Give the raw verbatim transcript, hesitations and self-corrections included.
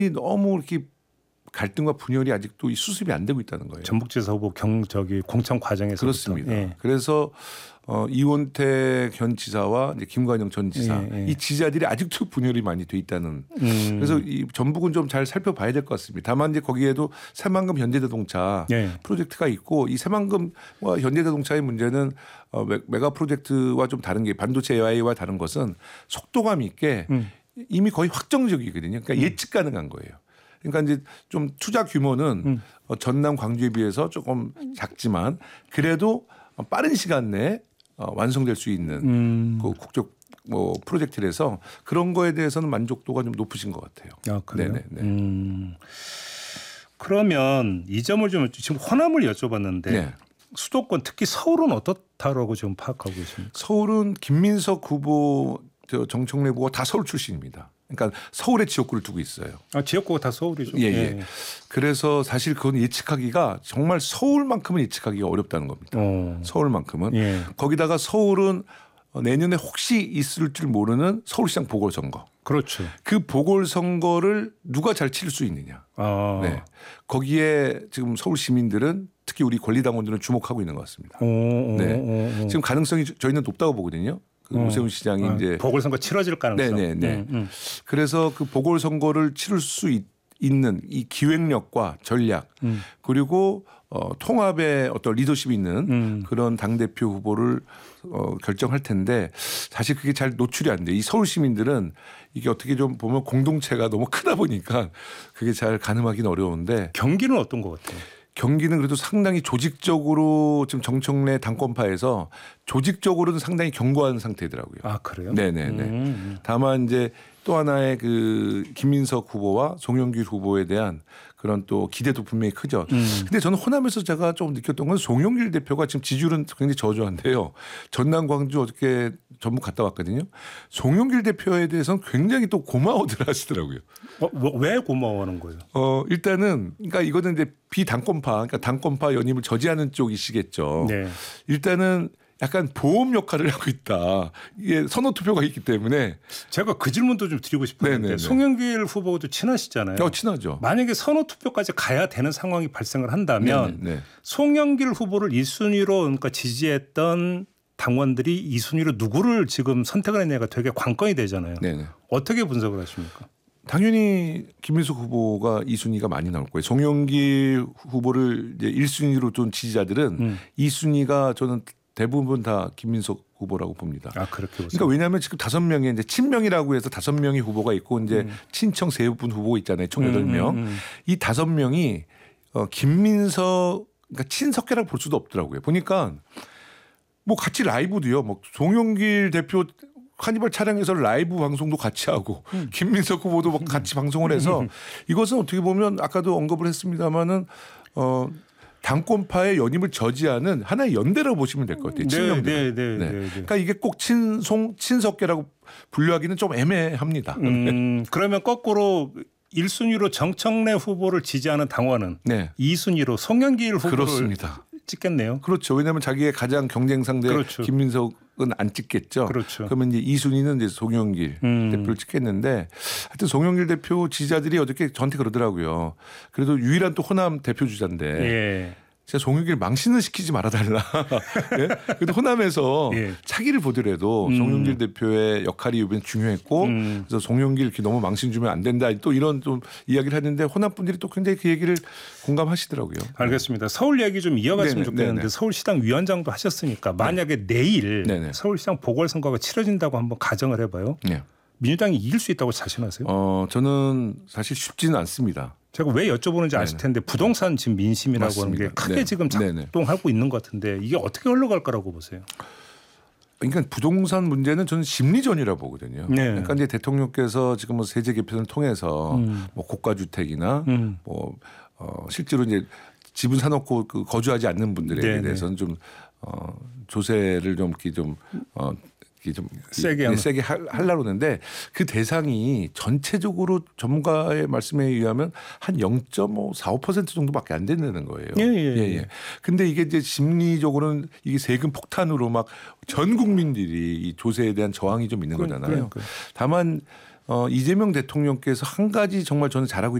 너무 이렇게 갈등과 분열이 아직도 이 수습이 안 되고 있다는 거예요. 전북지사 후보 경 저기 공천 과정에서 그렇습니다. 예. 그래서 어, 이원택 현 지사와 이제 김관영 전 지사 예, 예. 이 지자들이 아직도 분열이 많이 돼 있다는. 음. 그래서 이 전북은 좀 잘 살펴봐야 될 것 같습니다. 다만 이제 거기에도 새만금 현대자동차 예. 프로젝트가 있고 이 새만금과 현대자동차의 문제는 어, 메가 프로젝트와 좀 다른 게 반도체 에이아이와 다른 것은 속도감 있게 음. 이미 거의 확정적이거든요. 그러니까 예측 가능한 거예요. 그러니까 이제 좀 투자 규모는 음. 어, 전남 광주에 비해서 조금 작지만 그래도 빠른 시간 내에 어, 완성될 수 있는 음. 그 국적 뭐 프로젝트라서 그런 거에 대해서는 만족도가 좀 높으신 것 같아요. 아, 그래요? 네네. 음. 그러면 이 점을 좀 지금 호남을 여쭤봤는데 네. 수도권 특히 서울은 어떻다라고 지금 파악하고 계십니까? 서울은 김민석 후보, 저 정청래 후보가 다 서울 출신입니다. 그러니까 서울에 지역구를 두고 있어요. 아, 지역구가 다 서울이죠. 예, 예. 그래서 사실 그건 예측하기가 정말 서울만큼은 예측하기가 어렵다는 겁니다. 어. 서울만큼은. 예. 거기다가 서울은 내년에 혹시 있을 줄 모르는 서울시장 보궐선거. 그렇죠. 그 보궐선거를 누가 잘 치를 수 있느냐. 아. 네. 거기에 지금 서울 시민들은 특히 우리 권리당원들은 주목하고 있는 것 같습니다. 오, 오, 네. 오, 오. 지금 가능성이 저희는 높다고 보거든요. 그 어. 오세훈 시장이 아, 이제 보궐선거 치러질 가능성. 네네네. 음, 음. 그래서 그 보궐선거를 치를 수 있, 있는 이 기획력과 전략 음. 그리고 어, 통합의 어떤 리더십이 있는 음. 그런 당대표 후보를 어, 결정할 텐데 사실 그게 잘 노출이 안 돼요. 이 서울 시민들은 이게 어떻게 좀 보면 공동체가 너무 크다 보니까 그게 잘 가늠하기는 어려운데 경기는 어떤 것 같아요? 경기는 그래도 상당히 조직적으로 지금 정청래 당권파에서 조직적으로는 상당히 견고한 상태더라고요. 아, 그래요? 네네네. 음. 다만 이제 또 하나의 그 김민석 후보와 송영길 후보에 대한 그런 또 기대도 분명히 크죠. 음. 근데 저는 호남에서 제가 좀 느꼈던 건 송영길 대표가 지금 지지율은 굉장히 저조한데요. 전남 광주 어저께 전북 갔다 왔거든요. 송영길 대표에 대해서는 굉장히 또 고마워들 하시더라고요. 어, 뭐, 왜 고마워하는 거예요? 어, 일단은 그러니까 이거는 이제 비당권파, 그러니까 당권파 연임을 저지하는 쪽이시겠죠. 네. 일단은 약간 보험 역할을 하고 있다. 이게 선호 투표가 있기 때문에. 제가 그 질문도 좀 드리고 싶었는데 네네네. 송영길 후보도 친하시잖아요. 어, 친하죠. 만약에 선호 투표까지 가야 되는 상황이 발생을 한다면 네네. 송영길 후보를 일 순위로 그러니까 지지했던 당원들이 이 순위로 누구를 지금 선택을 했냐가 되게 관건이 되잖아요. 네네. 어떻게 분석을 하십니까? 당연히 김민석 후보가 이 순위가 많이 나올 거예요. 송영길 후보를 이제 일 순위로 둔 지지자들은 음. 이 순위가 저는 대부분 다 김민석 후보라고 봅니다. 아, 그렇게 보세요. 그러니까 왜냐하면 지금 다섯 명의 이제 친명이라고 해서 다섯 명의 후보가 있고 이제 음. 친청 세 분 후보 있잖아요. 총 여덟 명. 음, 음, 음. 이 다섯 명이 어, 김민석 그러니까 친석계라고 볼 수도 없더라고요. 보니까 뭐 같이 라이브도요. 뭐 송영길 대표 카니발 차량에서 라이브 방송도 같이 하고 음. 김민석 후보도 뭐 같이 방송을 해서 이것은 어떻게 보면 아까도 언급을 했습니다마는 어. 당권파의 연임을 저지하는 하나의 연대라고 보시면 될 것 같아요. 친명들. 네, 네, 네, 네. 네, 네. 그러니까 이게 꼭 친송 친석계라고 분류하기는 좀 애매합니다. 음, 그러면 거꾸로 일 순위로 정청래 후보를 지지하는 당원은 네, 이 순위로 송영길 후보를 그렇습니다. 찍겠네요. 그렇죠. 왜냐하면 자기의 가장 경쟁 상대 그렇죠. 김민석은 안 찍겠죠. 그렇죠. 그러면 이제 이 순위는 이제 송영길 음. 대표를 찍겠는데 하여튼 송영길 대표 지지자들이 어저께 저한테 그러더라고요. 그래도 유일한 또 호남 대표 주자인데 예. 제가 송영길 망신을 시키지 말아달라. 예? 근데 호남에서 예. 차기를 보더라도 음. 송영길 대표의 역할이 이번에 중요했고 음. 그래서 송영길 이렇게 너무 망신 주면 안 된다. 또 이런 좀 이야기를 하는데 호남 분들이 또 굉장히 그 얘기를 공감하시더라고요. 알겠습니다. 서울 얘기 좀 이어갔으면 네네, 좋겠는데 네네. 서울시당 위원장도 하셨으니까 만약에 내일 네네. 서울시장 보궐선거가 치러진다고 한번 가정을 해봐요. 네. 민주당이 이길 수 있다고 자신하세요? 어, 저는 사실 쉽지는 않습니다. 제가 왜 여쭤보는지 아실 텐데 부동산 지금 민심이라고 하는 게 맞습니다. 크게 네. 지금 네네. 작동하고 있는 것 같은데 이게 어떻게 흘러갈 거라고 보세요? 그러니까 부동산 문제는 저는 심리전이라고 보거든요. 네. 그러니까 이제 대통령께서 지금 뭐 세제 개편을 통해서 음. 뭐 고가 주택이나 음. 뭐 어, 실제로 이제 집을 사놓고 그 거주하지 않는 분들에 네네. 대해서는 좀 어, 조세를 좀 이렇게 좀 어, 이게 좀 세게 네, 하는. 세게 하- 하려고 하는데 그 대상이 전체적으로 전문가의 말씀에 의하면 한 영 점 사오 퍼센트 정도밖에 안 된다는 거예요. 예, 예, 예. 근데 이게 이제 심리적으로는 이게 세금 폭탄으로 막 전 국민들이 이 조세에 대한 저항이 좀 있는 그- 거잖아요. 그러니까요. 다만 어, 이재명 대통령께서 한 가지 정말 저는 잘하고